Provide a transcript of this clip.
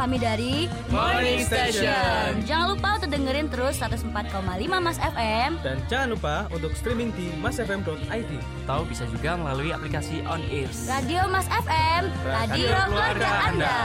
kami dari Morning Station. Jangan lupa untuk dengerin terus 104,5 Mas FM. Dan jangan lupa untuk streaming di masfm.id. Atau bisa juga melalui aplikasi On Air. Radio Mas FM, radio keluarga Anda.